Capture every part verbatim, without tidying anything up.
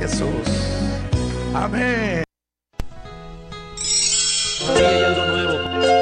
Jesús. Amén. Hoy hay algo nuevo.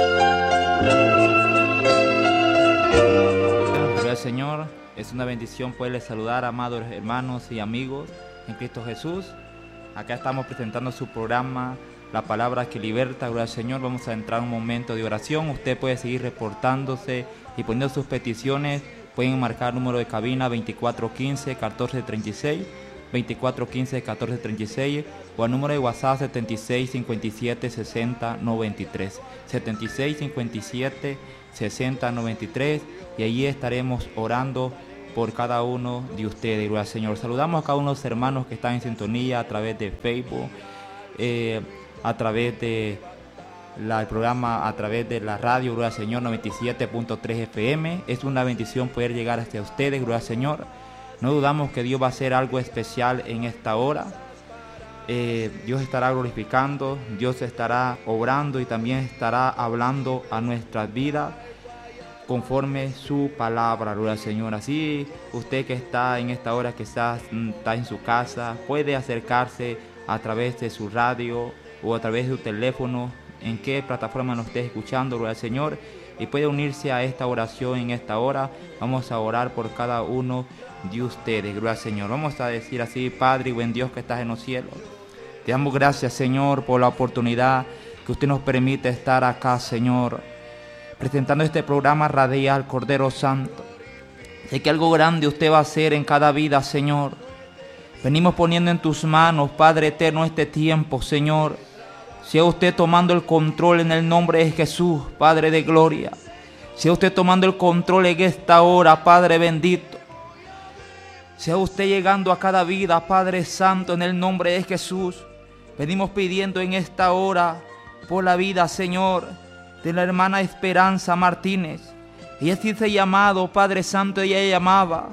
Gloria al Señor. Es una bendición poderles saludar, amados hermanos y amigos en Cristo Jesús. Acá estamos presentando su programa, La Palabra que Liberta. Gloria al Señor. Vamos a entrar en un momento de oración. Usted puede seguir reportándose y poniendo sus peticiones. Pueden marcar el número de cabina veinticuatro quince, catorce treinta y seis, veinticuatro quince, catorce treinta y seis, o al número de WhatsApp setenta y seis cincuenta y siete sesenta noventa y tres, setenta y seis cincuenta y siete sesenta noventa y tres, y allí estaremos orando por cada uno de ustedes. Gloria al Señor. Saludamos a cada uno de los hermanos que están en sintonía a través de Facebook, eh, a través de la, el programa, a través de la radio, Gloria al Señor, noventa y siete punto tres F M. Es una bendición poder llegar hasta ustedes, Gloria al Señor. No dudamos que Dios va a hacer algo especial en esta hora. Eh, Dios estará glorificando, Dios estará obrando y también estará hablando a nuestras vidas conforme su palabra, gloria al Señor. Así usted que está en esta hora, que está, está en su casa, puede acercarse a través de su radio o a través de su teléfono, en qué plataforma nos esté escuchando, gloria al Señor, y puede unirse a esta oración en esta hora. Vamos a orar por cada uno de ustedes, gloria al Señor. Vamos a decir así: Padre y buen Dios que estás en los cielos, te damos gracias, Señor, por la oportunidad que usted nos permite estar acá, Señor, presentando este programa radial, Cordero Santo. Sé que algo grande usted va a hacer en cada vida, Señor. Venimos poniendo en tus manos, Padre eterno, este tiempo, Señor. Sea usted tomando el control en el nombre de Jesús, Padre de gloria. Sea usted tomando el control en esta hora, Padre bendito. Sea usted llegando a cada vida, Padre Santo, en el nombre de Jesús. Venimos pidiendo en esta hora por la vida, Señor, de la hermana Esperanza Martínez. Ella sí se ha llamado, Padre Santo, ella llamaba,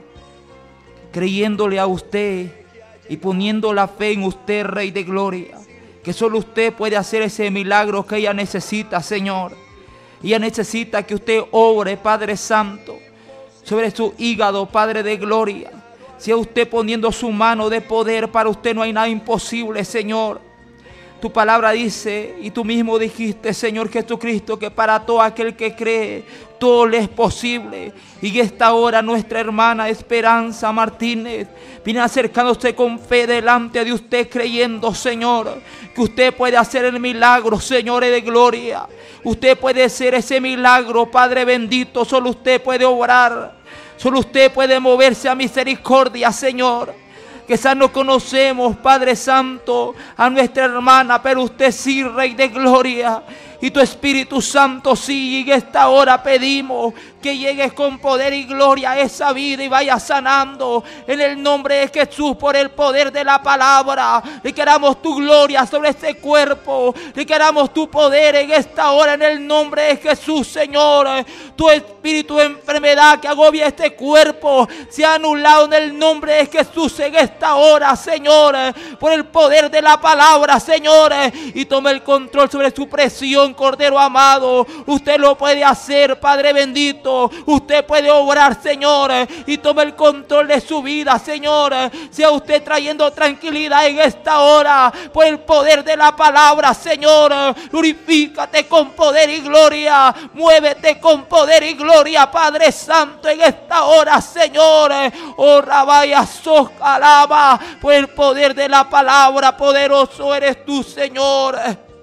creyéndole a usted y poniendo la fe en usted, Rey de Gloria, que solo usted puede hacer ese milagro que ella necesita, Señor. Ella necesita que usted obre, Padre Santo, sobre su hígado, Padre de Gloria. Sea usted poniendo su mano de poder, para usted no hay nada imposible, Señor. Tu palabra dice, y tú mismo dijiste, Señor Jesucristo, que para todo aquel que cree, todo le es posible. Y esta hora nuestra hermana Esperanza Martínez viene acercándose con fe delante de usted, creyendo, Señor, que usted puede hacer el milagro, Señor de gloria. Usted puede hacer ese milagro, Padre bendito. Solo usted puede obrar. Solo usted puede moverse a misericordia, Señor. Quizás no conocemos, Padre Santo, a nuestra hermana, pero usted sí, Rey de Gloria. Y tu Espíritu Santo sí, y en esta hora pedimos que llegues con poder y gloria a esa vida y vaya sanando en el nombre de Jesús, por el poder de la palabra. Declaramos tu gloria sobre este cuerpo, declaramos tu poder en esta hora en el nombre de Jesús, Señor. Tu espíritu de enfermedad que agobia este cuerpo se ha anulado en el nombre de Jesús en esta hora, Señor, por el poder de la palabra, Señor. Y toma el control sobre su presión, Cordero amado. Usted lo puede hacer, Padre bendito. Usted puede obrar, Señor, y toma el control de su vida, Señor. Sea usted trayendo tranquilidad en esta hora por el poder de la palabra, Señor. Glorifícate con poder y gloria. Muévete con poder y gloria, Padre Santo, en esta hora, Señor. Oh, Rabaya Sos, alaba por el poder de la palabra. Poderoso eres tú, Señor.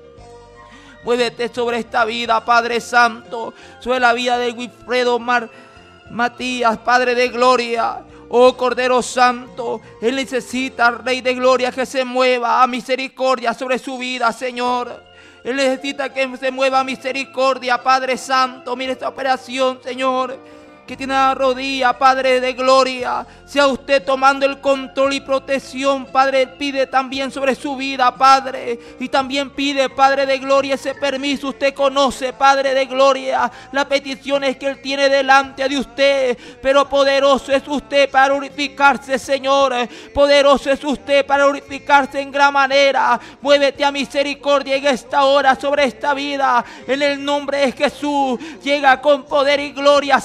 Muévete sobre esta vida, Padre Santo, sobre la vida de Wilfredo Mar Matías, Padre de Gloria. Oh Cordero Santo, Él necesita, Rey de Gloria, que se mueva a misericordia sobre su vida, Señor. Él necesita que se mueva a misericordia, Padre Santo. Mire esta operación, Señor, que tiene la rodilla, Padre de Gloria. Sea usted tomando el control y protección, Padre. Pide también sobre su vida, Padre. Y también pide, Padre de Gloria, ese permiso. Usted conoce, Padre de Gloria, las peticiones que Él tiene delante de usted. Pero poderoso es usted para glorificarse, Señor. Poderoso es usted para glorificarse en gran manera. Muévete a misericordia en esta hora sobre esta vida. En el nombre de Jesús, llega con poder y gloria, Señor.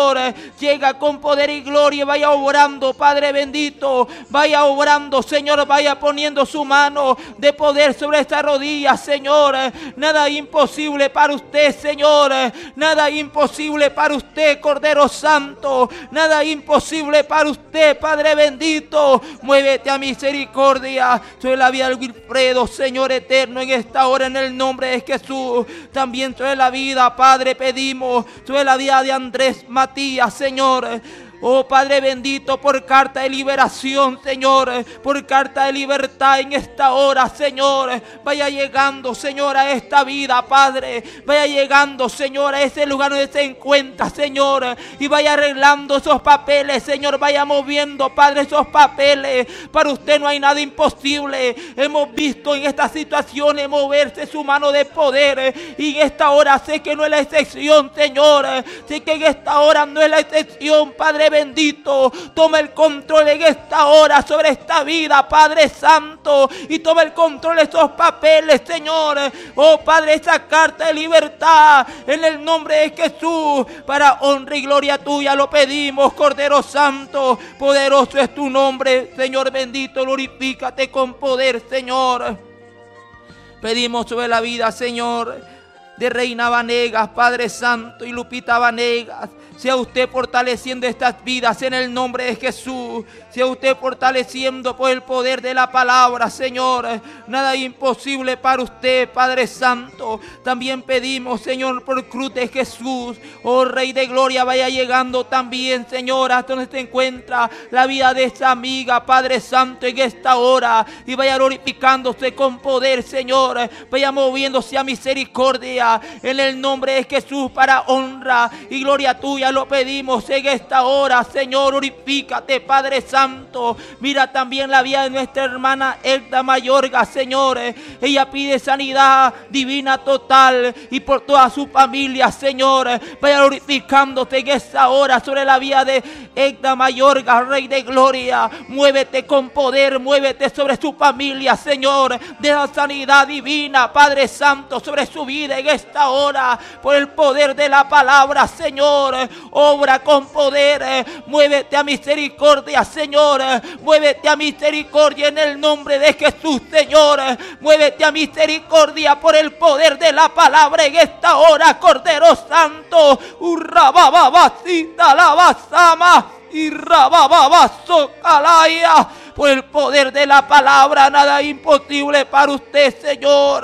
Señor. Llega con poder y gloria, vaya obrando, Padre bendito. Vaya obrando, Señor, vaya poniendo su mano de poder sobre esta rodilla, Señor. Nada imposible para usted, Señor. Nada imposible para usted, Cordero Santo. Nada imposible para usted, Padre bendito. Muévete a misericordia sobre la vida de Wilfredo, Señor eterno, en esta hora, en el nombre de Jesús. También sobre la vida, Padre, pedimos sobre la vida de Andrés Matías, Señor. Oh Padre bendito, por carta de liberación, Señor, por carta de libertad en esta hora, Señor. Vaya llegando, Señor, a esta vida, Padre. Vaya llegando, Señor, a ese lugar donde se encuentra, Señor. Y vaya arreglando esos papeles, Señor. Vaya moviendo, Padre, esos papeles. Para usted no hay nada imposible. Hemos visto en estas situaciones moverse su mano de poder. Y en esta hora sé que no es la excepción, Señor. Sé que en esta hora no es la excepción, Padre bendito. Toma el control en esta hora sobre esta vida, Padre Santo, y toma el control de estos papeles, Señor. Oh Padre, esa carta de libertad en el nombre de Jesús, para honra y gloria tuya lo pedimos, Cordero Santo. Poderoso es tu nombre, Señor bendito. Glorifícate con poder, Señor. Pedimos sobre la vida, Señor, de Reina Vanegas, Padre Santo, y Lupita Vanegas. Sea usted fortaleciendo estas vidas en el nombre de Jesús. Sea usted fortaleciendo por el poder de la palabra, Señor. Nada imposible para usted, Padre Santo. También pedimos, Señor, por cruz de Jesús. Oh Rey de Gloria, vaya llegando también, Señor, hasta donde se encuentra la vida de esa amiga, Padre Santo, en esta hora. Y vaya glorificándose con poder, Señor. Vaya moviéndose a misericordia en el nombre de Jesús, para honra y gloria tuya. Lo pedimos en esta hora, Señor. Glorifícate, Padre Santo. Mira también la vida de nuestra hermana Edda Mayorga, Señor. Ella pide sanidad divina total, y por toda su familia, Señor. Vaya glorificándote en esta hora sobre la vida de Edda Mayorga, Rey de Gloria. Muévete con poder, muévete sobre su familia, Señor. De la sanidad divina, Padre Santo, sobre su vida en esta hora, por el poder de la palabra, Señor. Obra con poder, eh, muévete a misericordia, Señor. eh, Muévete a misericordia en el nombre de Jesús, Señor. eh, Muévete a misericordia por el poder de la palabra en esta hora, Cordero Santo. Urrabababasita la basama y rabababaso calaya. Por el poder de la palabra, nada imposible para usted, Señor.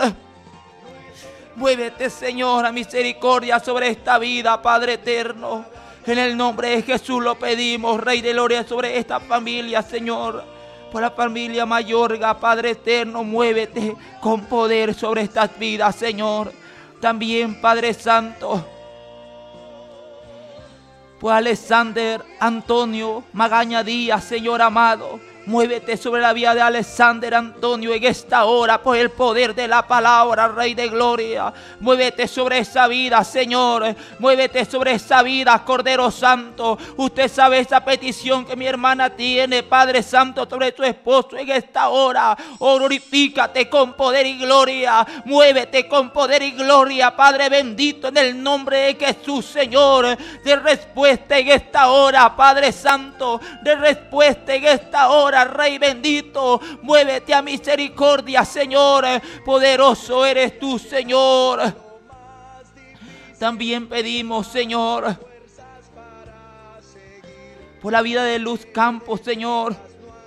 Muévete, Señor, a misericordia sobre esta vida, Padre eterno. En el nombre de Jesús lo pedimos, Rey de Gloria, sobre esta familia, Señor. Por la familia Mayorga, Padre eterno, muévete con poder sobre estas vidas, Señor. También, Padre Santo, por Alexander Antonio Magaña Díaz, Señor amado. Muévete sobre la vida de Alexander Antonio en esta hora por el poder de la palabra, Rey de Gloria. Muévete sobre esa vida, Señor. Muévete sobre esa vida, Cordero Santo. Usted sabe esa petición que mi hermana tiene, Padre Santo, sobre tu esposo en esta hora. Oh, glorifícate con poder y gloria. Muévete con poder y gloria, Padre bendito, en el nombre de Jesús, Señor. De respuesta en esta hora, Padre Santo. De respuesta en esta hora, Rey bendito. Muévete a misericordia, Señor. Poderoso eres tú, Señor. También pedimos, Señor, por la vida de Luz Campos, Señor.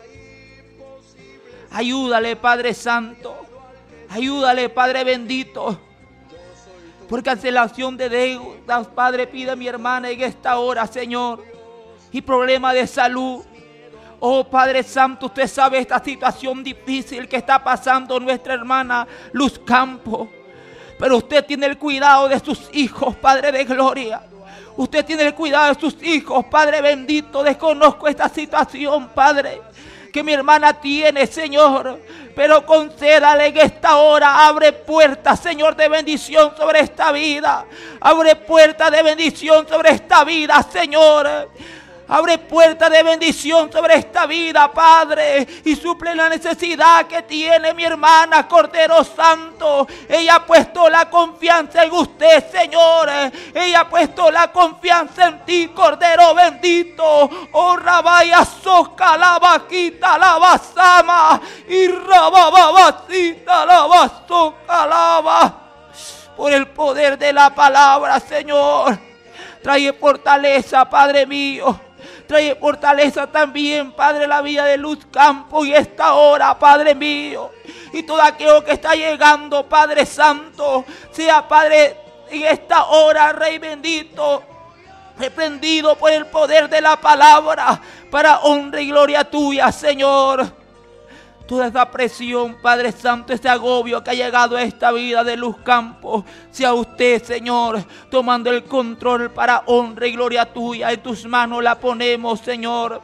Ayúdale, Padre Santo. Ayúdale, Padre bendito. Por cancelación de deudas, Padre, pide a mi hermana en esta hora, Señor. Y problema de salud. Oh Padre Santo, usted sabe esta situación difícil que está pasando nuestra hermana Luz Campos. Pero usted tiene el cuidado de sus hijos, Padre de Gloria. Usted tiene el cuidado de sus hijos, Padre bendito. Desconozco esta situación, Padre, que mi hermana tiene, Señor. Pero concédale en esta hora. Abre puertas, Señor, de bendición sobre esta vida. Abre puertas de bendición sobre esta vida, Señor. Abre puertas de bendición sobre esta vida, Padre, y suple la necesidad que tiene mi hermana, Cordero Santo. Ella ha puesto la confianza en usted, Señor. Ella ha puesto la confianza en ti, Cordero bendito. Oh, rabaya soca la vaquita la basama y rabababacita la basoca lava. Por el poder de la palabra, Señor, trae fortaleza, Padre mío. Trae fortaleza también, Padre, la vida de Luz Campo y esta hora, Padre mío. Y todo aquello que está llegando, Padre Santo, sea, Padre, en esta hora, Rey bendito, reprendido por el poder de la palabra, para honra y gloria tuya, Señor. Toda esta presión, Padre Santo, este agobio que ha llegado a esta vida de Luz Campo, sea usted, Señor, tomando el control para honra y gloria tuya. En tus manos la ponemos, Señor.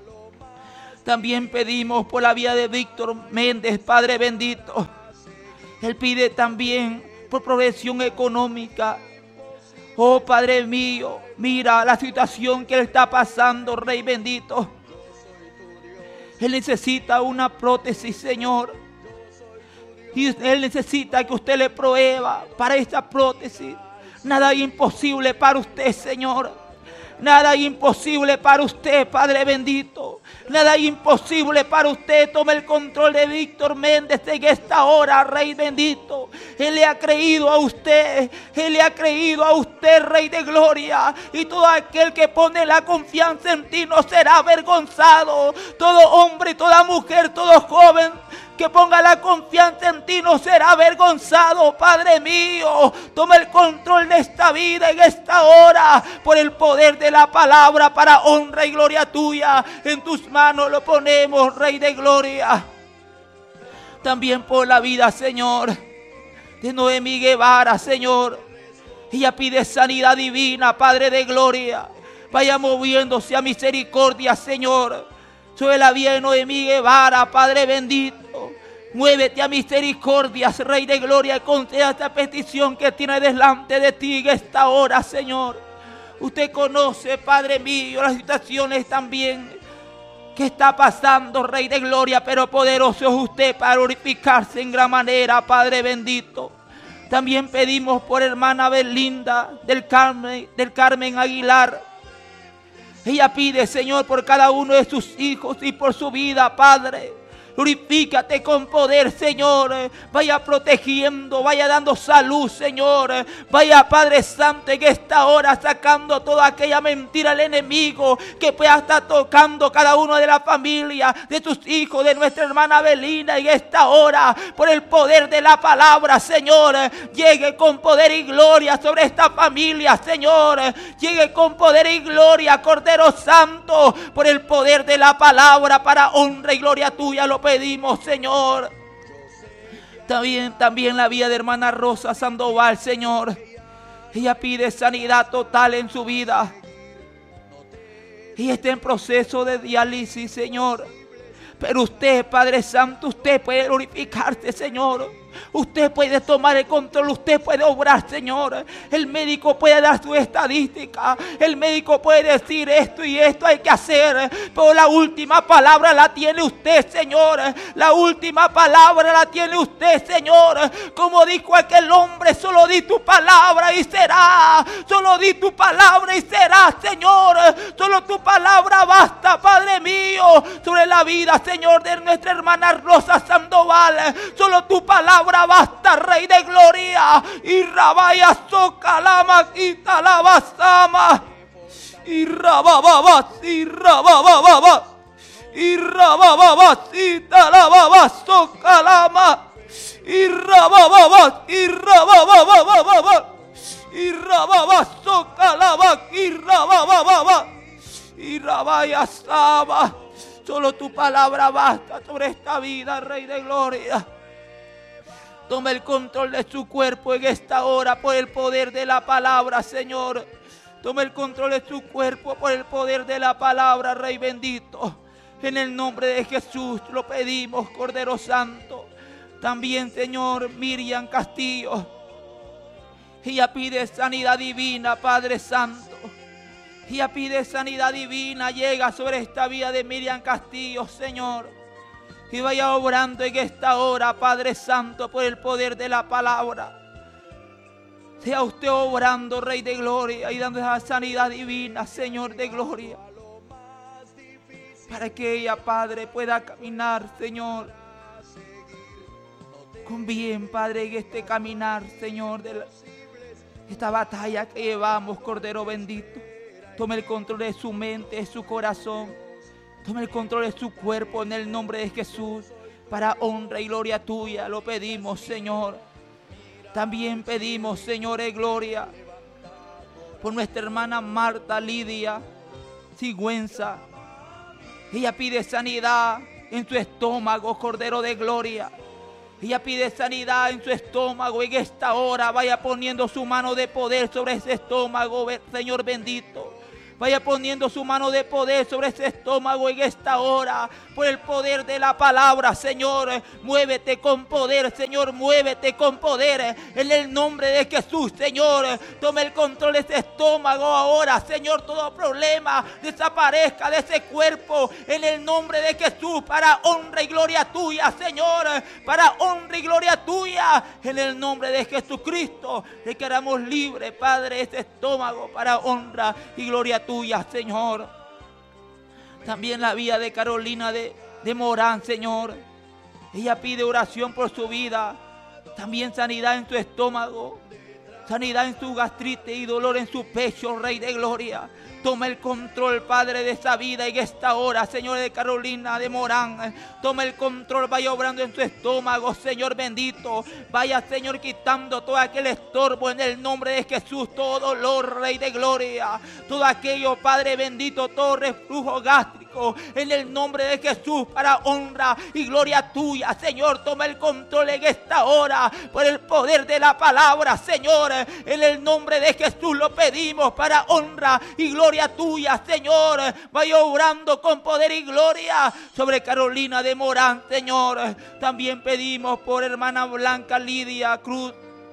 También pedimos por la vida de Víctor Méndez, Padre bendito. Él pide también por provisión económica. Oh, Padre mío, mira la situación que él está pasando, Rey bendito. Él necesita una prótesis, Señor. Y él necesita que usted le prueba para esta prótesis. Nada imposible para usted, Señor. Nada imposible para usted, Padre bendito. Nada imposible para usted. Tome el control de Víctor Méndez en esta hora, Rey bendito. Él le ha creído a usted. Él le ha creído a usted, Rey de gloria. Y todo aquel que pone la confianza en ti no será avergonzado. Todo hombre, toda mujer, todo joven que ponga la confianza en ti no será avergonzado, Padre mío. Toma el control de esta vida en esta hora, por el poder de la palabra, para honra y gloria tuya. En tus manos lo ponemos, Rey de gloria. También por la vida, Señor, de Noemí Guevara, Señor. Ella pide sanidad divina, Padre de gloria. Vaya moviéndose a misericordia, Señor, sobre la vida de Noemí Guevara, Padre bendito. Muévete a misericordias, Rey de gloria, y conceda esta petición que tiene delante de ti en esta hora, Señor. Usted conoce, Padre mío, las situaciones también que está pasando, Rey de gloria, pero poderoso es usted para glorificarse en gran manera, Padre bendito. También pedimos por hermana Belinda del Carmen, del Carmen Aguilar. Ella pide, Señor, por cada uno de sus hijos y por su vida, Padre. Glorifícate con poder, Señor. Vaya protegiendo, vaya dando salud, Señor. Vaya, Padre Santo, en esta hora sacando toda aquella mentira del enemigo que pueda estar tocando cada uno de la familia, de tus hijos, de nuestra hermana Belina en esta hora. Por el poder de la palabra, Señor, llegue con poder y gloria sobre esta familia, Señor. Llegue con poder y gloria, Cordero Santo, por el poder de la palabra, para honra y gloria tuya lo pedimos, Señor. También, también la vida de hermana Rosa Sandoval, Señor. Ella pide sanidad total en su vida. Ella está en proceso de diálisis, Señor. Pero usted, Padre Santo, usted puede glorificarse, Señor. Usted puede tomar el control, usted puede obrar, Señor. El médico puede dar su estadística, el médico puede decir esto y esto hay que hacer, pero la última palabra la tiene usted, Señor. La última palabra la tiene usted, Señor. Como dijo aquel hombre, solo di tu palabra y será. Solo di tu palabra y será, Señor. Solo tu palabra basta, Padre mío, sobre la vida, Señor, de nuestra hermana Rosa Sandoval. Solo tu palabra basta, Rey de gloria. Y rabaya soca la maquita la basama. Y rabababa, y rabababa. Y rabababacita la baba soca la ma. Y rabababa, y rabababa. Y rababa soca la ma. Y rabababa. Y rabaya sama. Solo tu palabra basta sobre esta vida, Rey de gloria. Toma el control de su cuerpo en esta hora por el poder de la palabra, Señor. Toma el control de su cuerpo por el poder de la palabra, Rey bendito. En el nombre de Jesús lo pedimos, Cordero Santo. También, Señor, Miriam Castillo. Ella pide sanidad divina, Padre Santo. Ella pide sanidad divina, llega sobre esta vida de Miriam Castillo, Señor. Y vaya obrando en esta hora, Padre Santo, por el poder de la palabra. Sea usted obrando, Rey de Gloria, y dando esa sanidad divina, Señor de Gloria. Para que ella, Padre, pueda caminar, Señor, con bien, Padre, en este caminar, Señor, de la, esta batalla que llevamos, Cordero bendito. Tome el control de su mente, de su corazón. Tome el control de su cuerpo en el nombre de Jesús. Para honra y gloria tuya lo pedimos, Señor. También pedimos, Señor, de gloria, por nuestra hermana Marta Lidia Sigüenza. Ella pide sanidad en su estómago, Cordero de Gloria. Ella pide sanidad en su estómago. En esta hora vaya poniendo su mano de poder sobre ese estómago, Señor bendito. Vaya poniendo su mano de poder sobre ese estómago en esta hora. Por el poder de la palabra, Señor. Muévete con poder, Señor. Muévete con poder. En el nombre de Jesús, Señor. Tome el control de ese estómago ahora, Señor. Todo problema desaparezca de ese cuerpo. En el nombre de Jesús. Para honra y gloria tuya, Señor. Para honra y gloria tuya. En el nombre de Jesucristo. Declaramos libre, Padre, ese estómago para honra y gloria tuya. tuya, Señor. También la vida de Carolina de, de Morán, Señor. Ella pide oración por su vida. También sanidad en su estómago. Sanidad en su gastritis y dolor en su pecho, Rey de Gloria. Toma el control, Padre, de esa vida en esta hora, Señor, de Carolina de Morán. Toma el control, vaya obrando en su estómago, Señor bendito. Vaya, Señor, quitando todo aquel estorbo en el nombre de Jesús. Todo dolor, Rey de Gloria. Todo aquello, Padre bendito, todo reflujo gástrico, en el nombre de Jesús, para honra y gloria tuya, Señor. Toma el control en esta hora, por el poder de la palabra, Señor. En el nombre de Jesús lo pedimos, para honra y gloria tuya, Señor. Vaya obrando con poder y gloria sobre Carolina de Morán, Señor. También pedimos por hermana Blanca Lidia Cruz.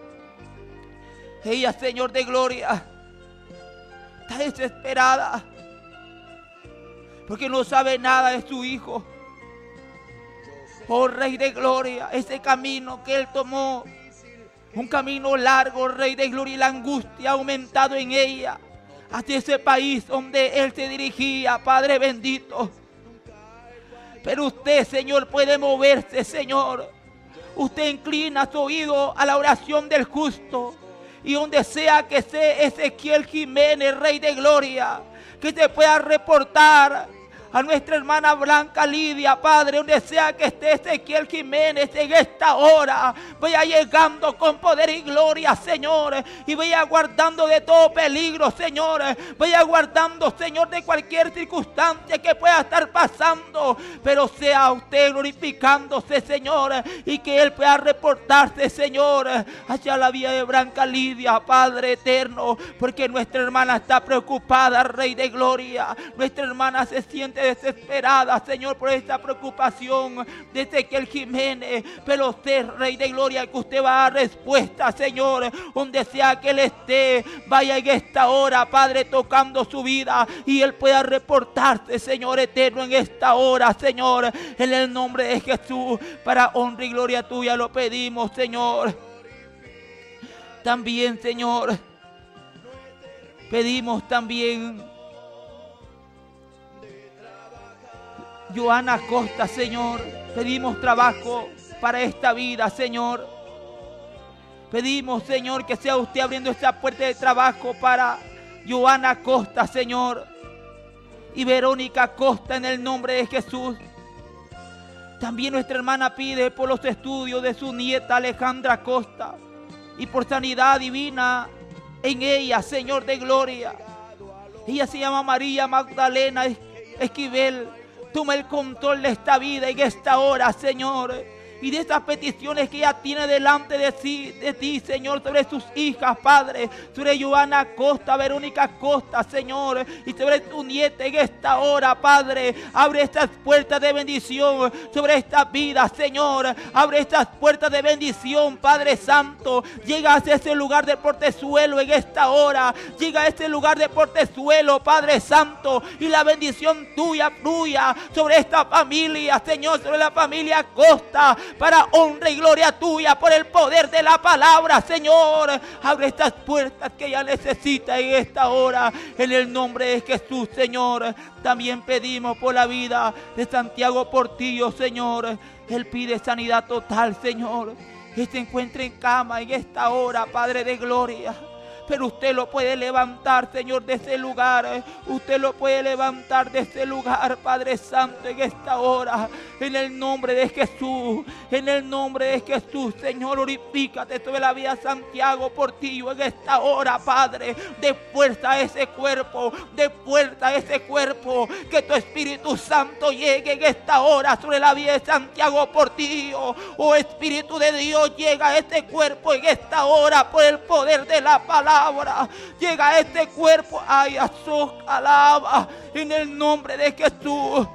Ella, Señor de Gloria, está desesperada porque no sabe nada de su hijo. Oh, Rey de Gloria, ese camino que él tomó, un camino largo, Rey de Gloria, y la angustia ha aumentado en ella hacia ese país donde él se dirigía, Padre bendito. Pero usted, Señor, puede moverse, Señor. Usted inclina su oído a la oración del justo. Y donde sea que sea Ezequiel Jiménez, Rey de Gloria, que se pueda reportar a nuestra hermana Blanca Lidia, Padre, donde sea que esté Ezequiel Jiménez en esta hora, vaya llegando con poder y gloria, Señor, y vaya guardando de todo peligro, Señor, vaya guardando, Señor, de cualquier circunstancia que pueda estar pasando, pero sea usted glorificándose, Señor, y que Él pueda reportarse, Señor, hacia la vida de Blanca Lidia, Padre eterno, porque nuestra hermana está preocupada, Rey de Gloria, nuestra hermana se siente desesperada, Señor, por esta preocupación de Ezequiel Jiménez, pero usted, Rey de Gloria, que usted va a dar respuesta, Señor, donde sea que Él esté, vaya en esta hora, Padre, tocando su vida, y Él pueda reportarse, Señor eterno, en esta hora, Señor, en el nombre de Jesús, para honra y gloria tuya lo pedimos, Señor. También, Señor, pedimos también Joana Costa, Señor. Pedimos trabajo para esta vida, Señor. Pedimos, Señor, que sea usted abriendo esta puerta de trabajo para Joana Costa, Señor. Y Verónica Costa, en el nombre de Jesús. También nuestra hermana pide por los estudios de su nieta Alejandra Costa y por sanidad divina en ella, Señor de Gloria. Ella se llama María Magdalena Esquivel. Toma el control de esta vida en esta hora, Señor, y de estas peticiones que ella tiene delante de, sí, de ti, Señor, sobre sus hijas, Padre, sobre Joana Costa, Verónica Costa, Señor, y sobre tu nieta en esta hora, Padre. Abre estas puertas de bendición sobre esta vida, Señor. Abre estas puertas de bendición, Padre Santo. Llega hacia ese lugar de portezuelo en esta hora. Llega a este lugar de portezuelo, Padre Santo, y la bendición tuya fluya sobre esta familia, Señor, sobre la familia Costa, para honra y gloria tuya por el poder de la palabra, Señor. Abre estas puertas que ella necesita en esta hora, en el nombre de Jesús, Señor. También pedimos por la vida de Santiago Portillo, Señor. Él pide sanidad total, Señor, que se encuentre en cama en esta hora, Padre de gloria. Pero usted lo puede levantar, Señor, de ese lugar. Usted lo puede levantar de ese lugar, Padre Santo, en esta hora. En el nombre de Jesús. En el nombre de Jesús, Señor, glorifícate sobre la vida de Santiago Portillo en esta hora, Padre. De fuerza a ese cuerpo. De fuerza a ese cuerpo. Que tu Espíritu Santo llegue en esta hora sobre la vida de Santiago Portillo. Oh Espíritu de Dios, llega a este cuerpo en esta hora por el poder de la palabra. Llega a este cuerpo, ay, alaba, en el nombre de Jesús.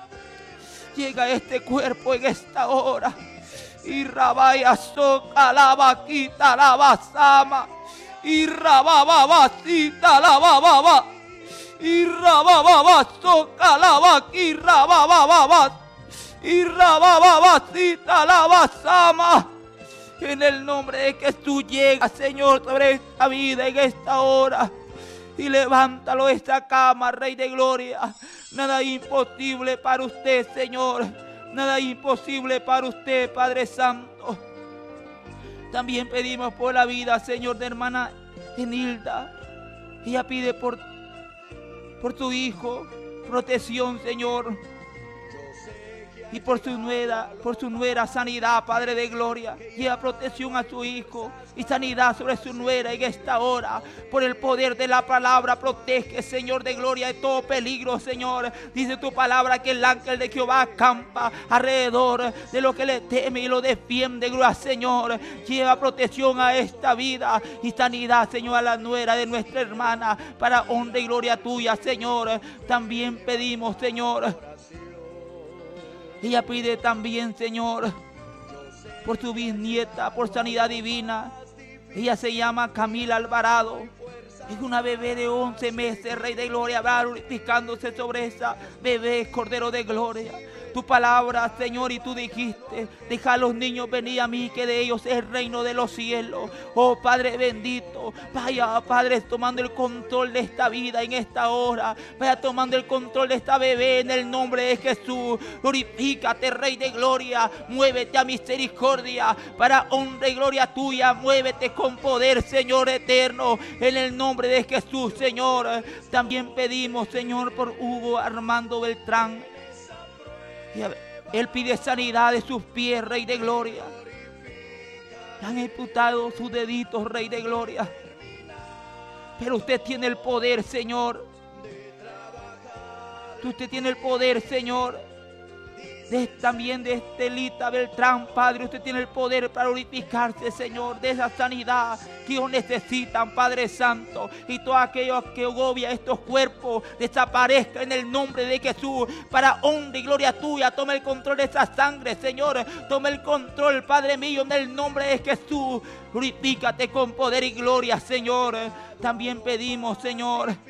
Llega a este cuerpo en esta hora. Y rabaya alaba, quita la basama. Y rabababasita la bababa. Y rabababa alaba, y rabababa. Y rabababasita la basama. En el nombre de Jesús llega, Señor, sobre esta vida en esta hora. Y levántalo de esta cama, Rey de Gloria. Nada imposible para usted, Señor. Nada imposible para usted, Padre Santo. También pedimos por la vida, Señor, de hermana Enilda. Ella pide por, por tu hijo protección, Señor. Y por su nuera, por su nuera sanidad, Padre de gloria. Lleva protección a su hijo y sanidad sobre su nuera en esta hora. Por el poder de la palabra, protege, Señor de gloria, de todo peligro, Señor. Dice tu palabra que el ángel de Jehová acampa alrededor de lo que le teme y lo defiende, gloria, Señor. Lleva protección a esta vida y sanidad, Señor, a la nuera de nuestra hermana, para honra y gloria tuya, Señor. También pedimos, Señor. Ella pide también, Señor, por su bisnieta, por sanidad divina. Ella se llama Camila Alvarado. Es una bebé de once meses, Rey de Gloria, va glorificándose sobre esa bebé, Cordero de Gloria. Tu palabra, Señor, y tú dijiste, deja a los niños venir a mí, que de ellos es el reino de los cielos. Oh Padre bendito, vaya, Padre, tomando el control de esta vida en esta hora. Vaya tomando el control de esta bebé en el nombre de Jesús. Glorifícate, Rey de Gloria. Muévete a misericordia para honra y gloria tuya. Muévete con poder, Señor eterno, en el nombre de Jesús, Señor. También pedimos, Señor, por Hugo Armando Beltrán. Él pide sanidad de sus pies, Rey de Gloria. Le han imputado sus deditos, Rey de Gloria. Pero usted tiene el poder, Señor. Usted tiene el poder, Señor. De, también de Estelita Beltrán, Padre. Usted tiene el poder para glorificarse, Señor, de esa sanidad que ellos necesitan, Padre Santo. Y todo aquello que agobia estos cuerpos desaparezca en el nombre de Jesús, para honra y gloria tuya. Toma el control de esa sangre, Señor. Toma el control, Padre mío, en el nombre de Jesús. Glorifícate con poder y gloria, Señor. También pedimos, Señor,